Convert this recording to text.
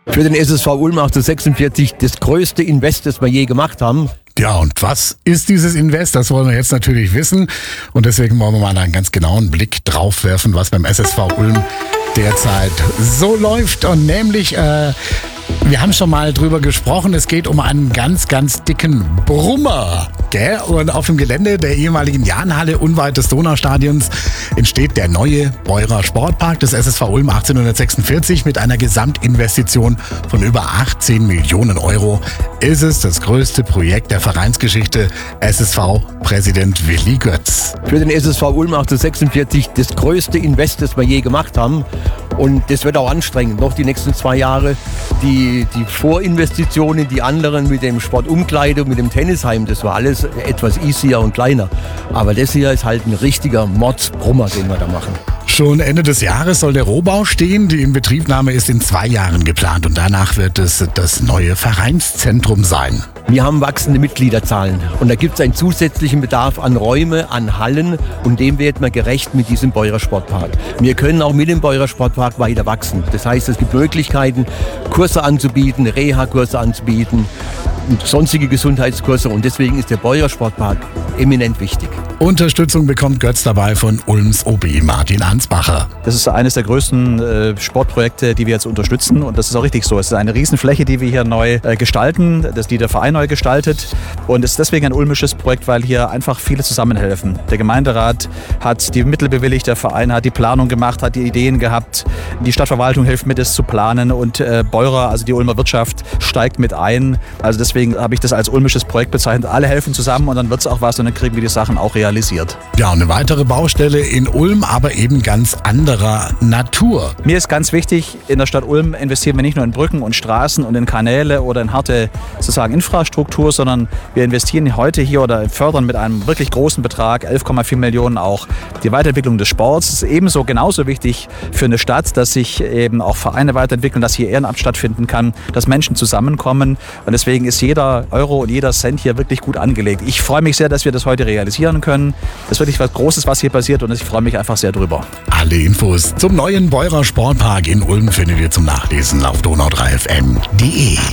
Für den SSV Ulm 1846 das größte Invest, das wir je gemacht haben. Ja, und was ist dieses Invest? Das wollen wir jetzt natürlich wissen. Und deswegen wollen wir mal einen ganz genauen Blick drauf werfen, was beim SSV Ulm derzeit so läuft. Und nämlich, wir haben schon mal drüber gesprochen, es geht um einen ganz, ganz dicken Brummer. Gell? Und auf dem Gelände der ehemaligen Jahnhalle unweit des Donaustadions entsteht der neue Beurer Sportpark des SSV Ulm 1846 mit einer Gesamtinvestition von über 18 Millionen Euro. Ist es das größte Projekt der Vereinsgeschichte, SSV-Präsident Willi Götz. Für den SSV Ulm 1846 das größte Invest, das wir je gemacht haben. Und das wird auch anstrengend, noch die nächsten 2 Jahre. Die Vorinvestitionen, die anderen mit dem Sportumkleide und mit dem Tennisheim, das war alles etwas easier und kleiner. Aber das hier ist halt ein richtiger Mordsbrummer, den wir da machen. Schon Ende des Jahres soll der Rohbau stehen. Die Inbetriebnahme ist in 2 Jahren geplant und danach wird es das neue Vereinszentrum sein. Wir haben wachsende Mitgliederzahlen und da gibt es einen zusätzlichen Bedarf an Räume, an Hallen und dem wird man gerecht mit diesem Beurer Sportpark. Wir können auch mit dem Beurer Sportpark weiter wachsen. Das heißt, es gibt Möglichkeiten, Kurse anzubieten, Reha-Kurse anzubieten, sonstige Gesundheitskurse und deswegen ist der Beurer Sportpark eminent wichtig. Unterstützung bekommt Götz dabei von Ulms OB Martin Ansbacher. Das ist eines der größten Sportprojekte, die wir jetzt unterstützen und das ist auch richtig so. Es ist eine Riesenfläche, die wir hier neu gestalten, die der Verein neu gestaltet und es ist deswegen ein ulmisches Projekt, weil hier einfach viele zusammenhelfen. Der Gemeinderat hat die Mittel bewilligt, der Verein hat die Planung gemacht, hat die Ideen gehabt, die Stadtverwaltung hilft mit, es zu planen und Beurer, also die Ulmer Wirtschaft, steigt mit ein. Also deswegen habe ich das als ulmisches Projekt bezeichnet. Alle helfen zusammen und dann wird es auch was und dann kriegen wir die Sachen auch realisiert. Ja, und eine weitere Baustelle in Ulm, aber eben ganz anderer Natur. Mir ist ganz wichtig, in der Stadt Ulm investieren wir nicht nur in Brücken und Straßen und in Kanäle oder in harte sozusagen Infrastruktur, sondern wir investieren heute hier oder fördern mit einem wirklich großen Betrag, 11,4 Millionen auch, die Weiterentwicklung des Sports. Es ist ebenso genauso wichtig für eine Stadt, dass sich eben auch Vereine weiterentwickeln, dass hier Ehrenamt stattfinden kann, dass Menschen zusammenkommen und deswegen ist jeder Euro und jeder Cent hier wirklich gut angelegt. Ich freue mich sehr, dass wir das heute realisieren können. Das ist wirklich was Großes, was hier passiert und ich freue mich einfach sehr drüber. Alle Infos zum neuen Beurer Sportpark in Ulm findet ihr zum Nachlesen auf donau3fm.de.